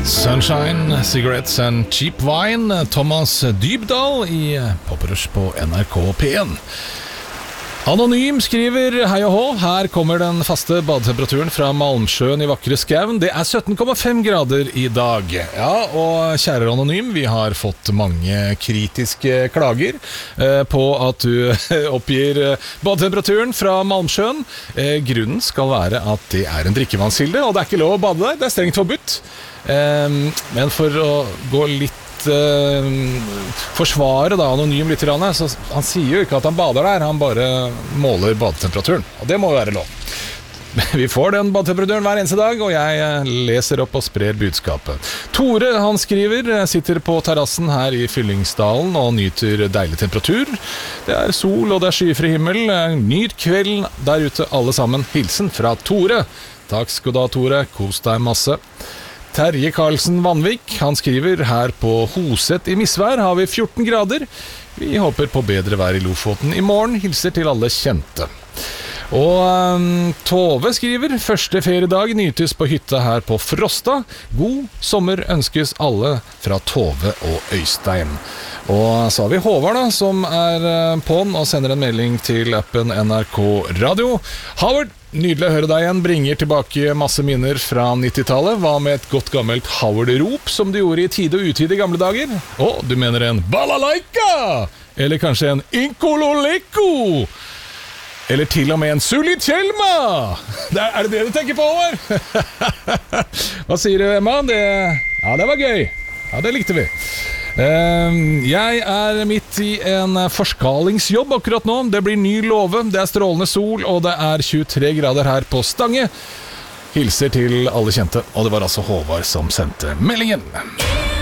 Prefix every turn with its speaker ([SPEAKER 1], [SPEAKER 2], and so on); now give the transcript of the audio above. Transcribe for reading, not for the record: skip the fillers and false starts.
[SPEAKER 1] Sunshine, Cigarettes and Cheap Wine, Thomas Dybdahl i Poprush på NRK P1. Anonym skriver hei og hå, her kommer den faste badetemperaturen fra Malmsjøen i vakre Skauen. Det er 17,5 grader i dag. Ja, og kjære Anonym, vi har fått mange kritiske klager på at du oppgir badetemperaturen fra Malmsjøen. Grunnen skal være at det er en drikkevannskilde, og det er ikke lov å bade der, det er strengt forbudt. Men for å gå litt forsvare da Anonym litt, så han sier jo ikke at han bader der, han bare måler badetemperaturen, og det må jo være lov. Vi får den badetemperaturen hver eneste dag, og jeg leser opp og sprer budskapet. Tore, han skriver, sitter på terrassen her i Fyllingsdalen og nyter deilig temperatur. Det er sol og det er skyfri himmel. Nyt kvelden der ute alle sammen. Hilsen fra Tore. Takk skal du ha, Tore. Kos deg masse. Terje Karlsen Vanvik, han skriver her på Hoset i Misvær har vi 14 grader. Vi håper på bedre vær i Lofoten i morgen. Hilser til alle kjente. Og Tove skriver, første feriedag nytes på hytta her på Frosta. God sommer ønskes alle fra Tove og Øystein. Og så har vi Håvard da, som er på'n og sender en melding til appen NRK Radio. Howard, nydelig å høre deg igjen, bringer tilbake masse minner fra 90-tallet. Hva med et godt gammelt Howard-rop som du gjorde i tide og utide i gamle dager? Du mener en balalaika? Eller kanskje en inkololeko? Eller til og med en Sulitjelma? Er det det du tenker på, Håvard? Hva sier du, Emma? Ja, det var gøy. Ja, det likte vi. Jeg er midt i en forskalingsjobb akkurat nå. Det blir ny låve, det er strålende sol, og det er 23 grader her på Stange. Hilser til alle kjente, og det var altså Håvard som sendte meldingen.